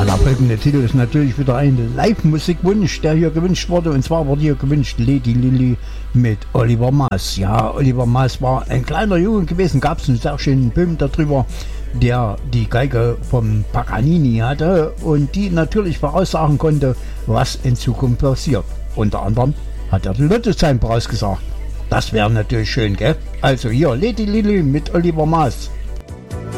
Der folgende Titel ist natürlich wieder ein Live-Musikwunsch, der hier gewünscht wurde. Und zwar wurde hier gewünscht Lady Lily mit Oliver Maas. Ja, Oliver Maas war ein kleiner Junge gewesen, gab es einen sehr schönen Film darüber, der die Geige vom Paganini hatte und die natürlich voraussagen konnte, was in Zukunft passiert. Unter anderem hat er den Lottozahlen vorausgesagt. Das wäre natürlich schön, gell? Also hier Lady Lily mit Oliver Maas.